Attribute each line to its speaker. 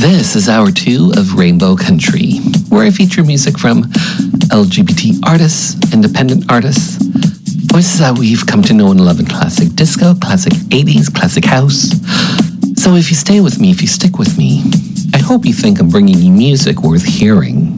Speaker 1: This is Hour 2 of Rainbow Country, where I feature music from LGBT artists, independent artists, voices that we've come to know and love in classic disco, classic 80s, classic house. So if you stay with me, if you stick with me, I hope you think I'm bringing you music worth hearing.